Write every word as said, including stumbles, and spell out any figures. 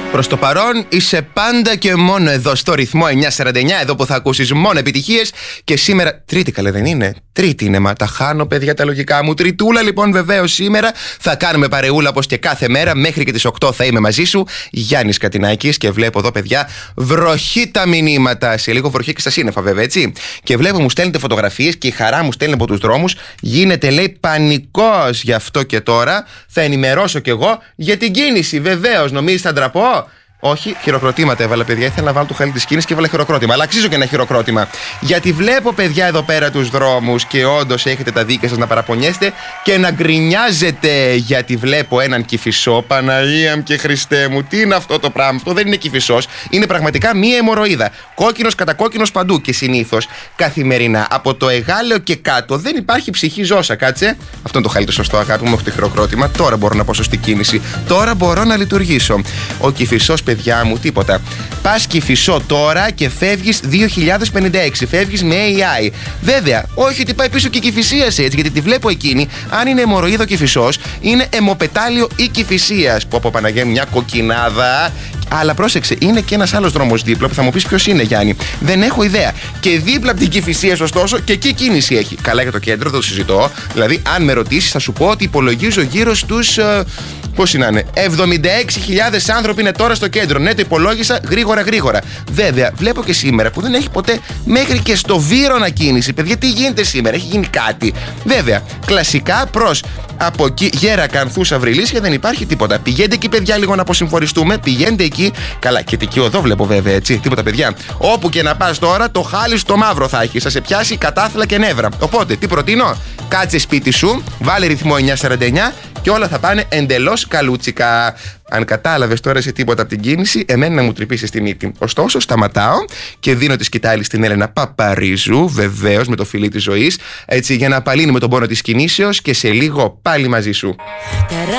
Προς το παρόν είσαι πάντα και μόνο εδώ στο ρυθμό εννιακόσια σαράντα εννιά, εδώ που θα ακούσεις μόνο επιτυχίες. Και σήμερα, Τρίτη καλέ δεν είναι? Τρίτη είναι, μα τα χάνω παιδιά τα λογικά μου. Τριτούλα λοιπόν βεβαίως σήμερα θα κάνουμε παρεούλα όπως και κάθε μέρα. Μέχρι και τις οκτώ θα είμαι μαζί σου, Γιάννης Κατινάκης. Και βλέπω εδώ παιδιά βροχή τα μηνύματα. Σε λίγο βροχή και στα σύννεφα βέβαια, έτσι. Και βλέπω μου στέλνετε φωτογραφίες και η χαρά μου στέλνει από τους δρόμους. Γίνεται λέει πανικός, γι' αυτό και τώρα θα ενημερώσω κι εγώ για την κίνηση. Βεβαίως, νομίζεις θα ντραπώ? Όχι, χειροκροτήματα έβαλα παιδιά. Ήθελα να βάλω το χαλί της κίνησης και έβαλα χειροκρότημα. Αλλά αξίζω και ένα χειροκρότημα. Γιατί βλέπω παιδιά εδώ πέρα τους δρόμους και όντως έχετε τα δίκαια σας να παραπονιέστε και να γκρινιάζετε. Γιατί βλέπω έναν Κηφισό. Παναγία μου και Χριστέ μου, τι είναι αυτό το πράγμα? Αυτό δεν είναι Κηφισός. Είναι πραγματικά μία αιμορροίδα. Κόκκινος κατά κόκκινος παντού. Και συνήθως καθημερινά από το Εγάλεο και κάτω δεν υπάρχει ψυχή ζώσα. Κάτσε. Αυτό είναι το χαλί το σωστό, αγάπη μου. Όχι το χειροκρότημα. Τώρα μπορώ να πω σωστή κίνηση. Τώρα μπορώ να λειτουργήσω. Ο Κηφισός, παιδιά μου, τίποτα. Πας Κηφισό τώρα και φεύγεις δύο χιλιάδες πενήντα έξι. Φεύγεις με έι άι. Βέβαια, όχι ότι πάει πίσω και η Κηφισίας έτσι, γιατί τη βλέπω εκείνη. Αν είναι αιμορροίδο Κηφισός, είναι αιμοπετάλιο ή Κηφισίας. Που από Παναγία μια κοκκινάδα. Αλλά πρόσεξε, είναι και ένας άλλος δρόμος δίπλα που θα μου πεις ποιος είναι, Γιάννη. Δεν έχω ιδέα. Και δίπλα από την Κηφισίας, ωστόσο, και εκεί κίνηση έχει. Καλά για το κέντρο, δεν το συζητώ. Δηλαδή, αν με ρωτήσεις, θα σου πω ότι υπολογίζω γύρω στους. Uh, πώς είναι, εβδομήντα έξι χιλιάδες άνθρωποι είναι τώρα στο κέντρο. Ναι, το υπολόγισα γρήγορα γρήγορα. Βέβαια, βλέπω και σήμερα που δεν έχει ποτέ μέχρι και στο Βύρωνα κίνηση. Παιδιά, τι γίνεται σήμερα, έχει γίνει κάτι. Βέβαια, κλασικά προς από εκεί Γέρακα, Ανθούσα, Βρυλίσια δεν υπάρχει τίποτα. Πηγαίνετε εκεί, παιδιά, λίγο να αποσυμφοριστούμε. Πηγαίνετε εκεί. Καλά, και τική οδό βλέπω βέβαια, έτσι. Τίποτα, παιδιά. Όπου και να πας τώρα, το χάλι στο μαύρο θα έχει. Θα σε πιάσει κατάθλα και νεύρα. Οπότε, τι προτείνω? Κάτσε σπίτι σου, βάλε ρυθμό εννιακόσια σαράντα εννιά και όλα θα πάνε εντελώς καλούτσικα. Αν κατάλαβες τώρα σε τίποτα από την κίνηση, εμένα να μου τρυπήσεις τη μύτη. Ωστόσο, σταματάω και δίνω τη σκητάλη στην Έλενα Παπαρίζου, βεβαίως με το φιλί της ζωής, έτσι για να απαλύνουμε τον πόνο της κινήσεως και σε λίγο πάλι μαζί σου.